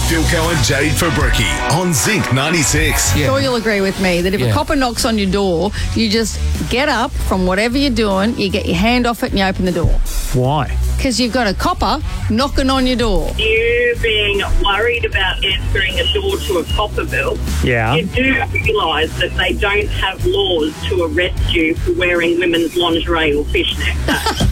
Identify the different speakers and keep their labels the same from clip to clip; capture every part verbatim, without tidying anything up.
Speaker 1: Philco and Jade Fabricki on Zinc ninety-six.
Speaker 2: Yeah. Sure, you'll agree with me that if yeah. a copper knocks on your door, you just get up from whatever you're doing, you get your hand off it and you open the door.
Speaker 3: Why?
Speaker 2: Because you've got a copper knocking on your door.
Speaker 4: You being worried about answering a door to a copper bill,
Speaker 3: yeah.
Speaker 4: you do realise that they don't have laws to arrest you for wearing women's lingerie or fishnets.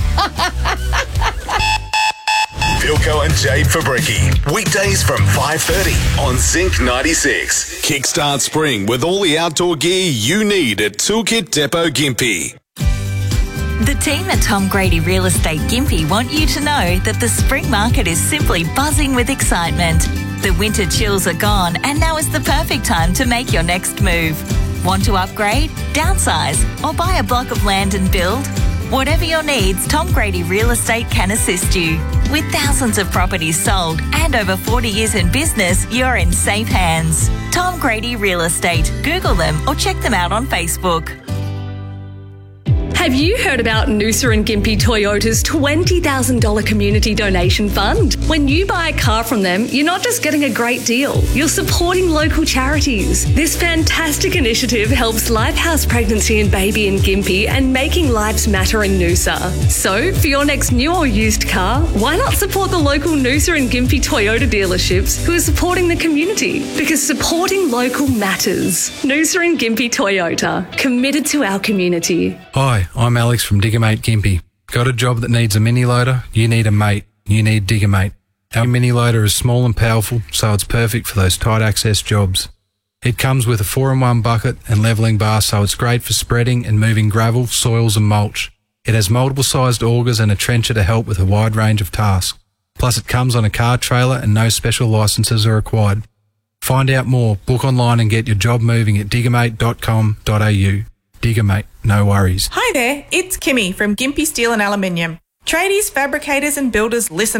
Speaker 1: Philco and Jade Fabricki. Weekdays from five thirty on Zinc ninety-six. Kickstart spring with all the outdoor gear you need at Toolkit Depot Gympie.
Speaker 5: The team at Tom Grady Real Estate Gympie want you to know that the spring market is simply buzzing with excitement. The winter chills are gone and now is the perfect time to make your next move. Want to upgrade, downsize or buy a block of land and build? Whatever your needs, Tom Grady Real Estate can assist you. With thousands of properties sold and over forty years in business, you're in safe hands. Tom Grady Real Estate. Google them or check them out on Facebook.
Speaker 6: Have you heard about Noosa and Gympie Toyota's twenty thousand dollars community donation fund? When you buy a car from them, you're not just getting a great deal, you're supporting local charities. This fantastic initiative helps Lifehouse Pregnancy and Baby in Gympie and Making Lives Matter in Noosa. So, for your next new or used car, why not support the local Noosa and Gympie Toyota dealerships who are supporting the community? Because supporting local matters. Noosa and Gympie Toyota, committed to our community.
Speaker 7: Hi, I'm Alex from Diggermate Gympie. Got a job that needs a mini loader? You need a mate. You need Diggermate. Our mini loader is small and powerful, so it's perfect for those tight access jobs. It comes with a four in one bucket and levelling bar, so it's great for spreading and moving gravel, soils and mulch. It has multiple sized augers and a trencher to help with a wide range of tasks. Plus it comes on a car trailer and no special licences are required. Find out more, book online and get your job moving at diggermate dot com dot a u. Diggermate, no worries.
Speaker 8: Hi there, it's Kimmy from Gympie Steel and Aluminium. Tradies, fabricators and builders, listen